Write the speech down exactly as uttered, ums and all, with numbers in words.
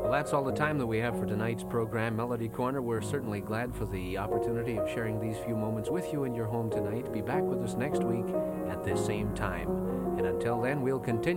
Well, that's all the time that we have for tonight's program, Melody Corner. We're certainly glad for the opportunity of sharing these few moments with you in your home tonight. Be back with us next week at this same time. And until then, we'll continue